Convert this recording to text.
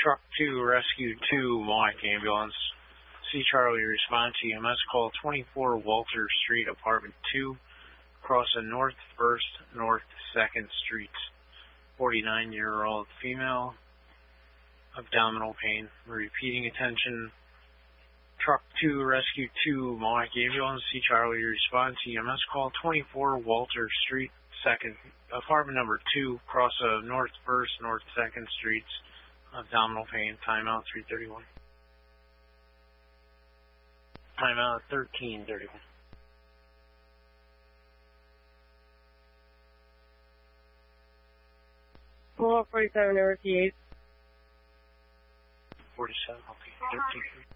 Truck 2, Rescue 2, Mohawk Ambulance. C. Charlie, respond to EMS call 24 Walter Street, Apartment 2, crossing North 1st, North 2nd Streets. 49-year-old female, abdominal pain. Repeating attention. Truck 2, Rescue 2, Mohawk Ambulance. C. Charlie, respond to EMS call 24 Walter Street, apartment number 2, cross of North 1st, North 2nd Streets. Abdominal pain. Timeout 3:31. Timeout 13:31. 47 over P8. 47. Okay. 13.